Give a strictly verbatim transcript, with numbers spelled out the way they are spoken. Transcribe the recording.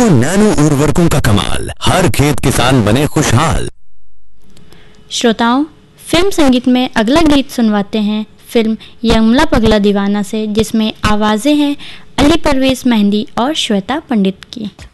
Nano उर्वरकों का कमाल, हर खेत किसान बने खुशहाल। श्रोताओं, फिल्म संगीत में अगला गीत सुनवाते हैं फिल्म यमला पगला दीवाना से, जिसमें आवाजें हैं अली परवेज मेहंदी और श्वेता पंडित की।